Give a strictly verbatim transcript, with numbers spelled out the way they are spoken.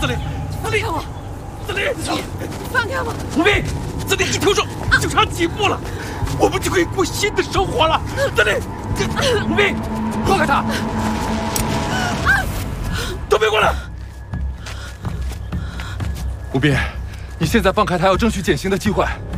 子林， 放开我！ 子林， 放开我！ 吴斌，子林一停手，就差几步了，我们就可以过新的生活了。子林，吴斌，放开他！都别过来！ 吴斌，你现在放开他，要争取减刑的机会。